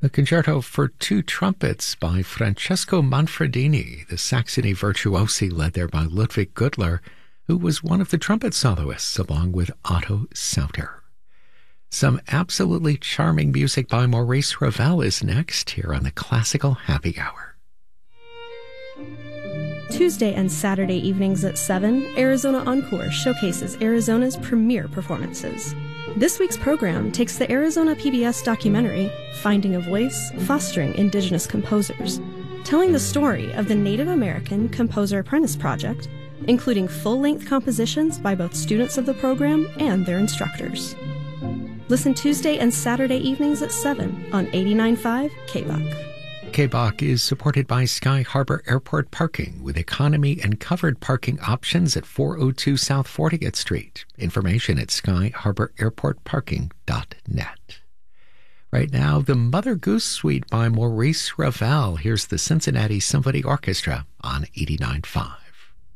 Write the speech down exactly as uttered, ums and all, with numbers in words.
A concerto for two trumpets by Francesco Manfredini, the Saxony virtuosi led there by Ludwig Gudler, who was one of the trumpet soloists along with Otto Sauter. Some absolutely charming music by Maurice Ravel is next here on the Classical Happy Hour. Tuesday and Saturday evenings at seven, Arizona Encore showcases Arizona's premier performances. This week's program takes the Arizona P B S documentary, Finding a Voice, Fostering Indigenous Composers, telling the story of the Native American Composer Apprentice Project, including full-length compositions by both students of the program and their instructors. Listen Tuesday and Saturday evenings at seven on eighty-nine point five K B O C. K B O C is supported by Sky Harbor Airport Parking with economy and covered parking options at four oh two South fortieth Street. Information at sky harbor airport parking dot net. Right now, the Mother Goose Suite by Maurice Ravel. Here's the Cincinnati Symphony Orchestra on eighty-nine point five.